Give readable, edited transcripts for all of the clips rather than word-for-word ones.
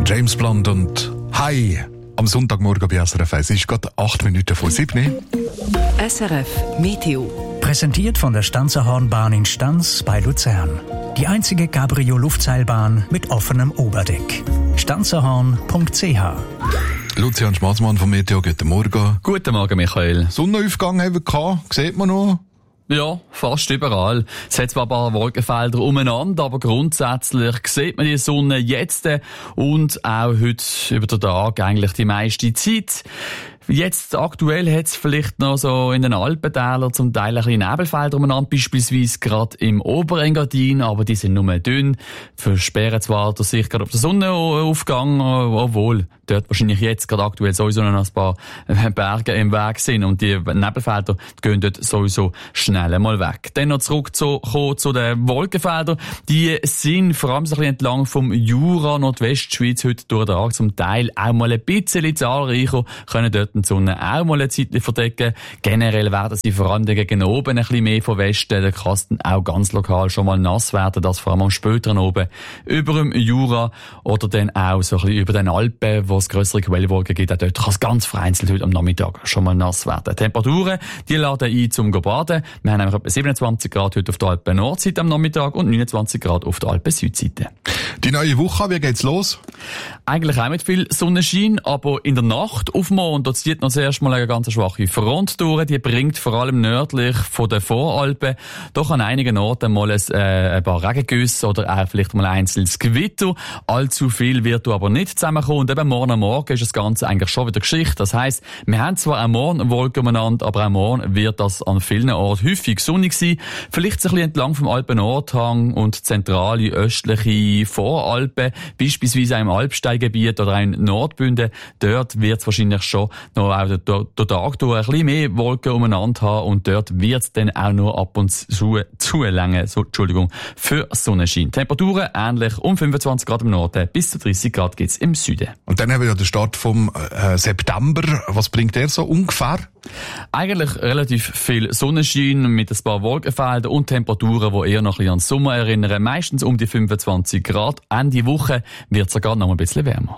James Blunt und Hi am Sonntagmorgen bei SRF 1. Es ist gerade 8 Minuten vor 7. SRF Meteo. Präsentiert von der Stanzerhornbahn in Stanz bei Luzern. Die einzige Cabrio-Luftseilbahn mit offenem Oberdeck. stanzerhorn.ch. Lucian Schmatzmann vom Meteo, guten Morgen. Guten Morgen, Michael. Sonnenaufgang haben wir gehabt, sieht man noch. Ja, fast überall. Es hat zwar ein paar Wolkenfelder umeinander, aber grundsätzlich sieht man die Sonne jetzt und auch heute über den Tag eigentlich die meiste Zeit. Jetzt aktuell hat es vielleicht noch so in den Alpentälern zum Teil ein bisschen Nebelfelder umeinander, beispielsweise gerade im Oberengadin, aber die sind nur dünn, versperren zwar der Sicht gerade auf den Sonnenaufgang, obwohl dort wahrscheinlich jetzt gerade aktuell sowieso noch ein paar Berge im Weg sind und die Nebelfelder gehen dort sowieso schnell mal weg. Dann noch zurück zu den Wolkenfeldern. Die sind vor allem so ein bisschen entlang vom Jura, Nordwestschweiz heute durch den Tag zum Teil auch mal ein bisschen zahlreicher, können dort die Sonne auch mal eine Zeit verdecken. Generell werden sie vor allem gegen oben ein bisschen mehr von Westen. Da kann es dann auch ganz lokal schon mal nass werden, das vor allem am späteren oben über dem Jura oder dann auch so ein bisschen über den Alpen, wo es grössere Quellwolken gibt. Auch dort kann es ganz vereinzelt heute am Nachmittag schon mal nass werden. Temperaturen, die laden ein zum Baden. Wir haben nämlich etwa 27 Grad heute auf der Alpen-Nordseite am Nachmittag und 29 Grad auf der Alpen-Südseite. Die neue Woche, wie geht's los? Eigentlich auch mit viel Sonnenschein, aber in der Nacht auf Mond, da zieht noch zuerst mal eine ganz schwache Front durch. Die bringt vor allem nördlich von den Voralpen doch an einigen Orten mal ein paar Regengüsse oder auch vielleicht mal ein einzelnes Gewitter. Allzu viel wird aber nicht zusammenkommen. Und eben morgen am Morgen ist das Ganze eigentlich schon wieder Geschichte. Das heisst, wir haben zwar am Morgen Wolken umeinander, aber am Morgen wird das an vielen Orten häufig sonnig sein. Vielleicht so ein bisschen entlang vom Alpen-Nordhang und zentrale östliche Voralpen, beispielsweise auch im Alpsteingebiet oder auch in Nordbünden. Dort wird es wahrscheinlich schon noch auch den Tag durch ein bisschen mehr Wolken umeinander haben und dort wird es dann auch noch ab und zu lange, für Sonnenschein. Temperaturen ähnlich um 25 Grad im Norden, bis zu 30 Grad gibt's im Süden. Und dann haben wir ja den Start vom September. Was bringt der so ungefähr? Eigentlich relativ viel Sonnenschein mit ein paar Wolkenfeldern und Temperaturen, die eher noch ein bisschen an den Sommer erinnern. Meistens um die 25 Grad. Ende Woche wird es sogar noch ein bisschen wärmer.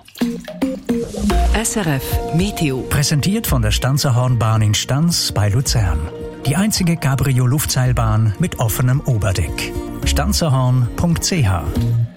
SRF Meteo. Präsentiert von der Stanzerhornbahn in Stanz bei Luzern. Die einzige Cabrio-Luftseilbahn mit offenem Oberdeck. stanzerhorn.ch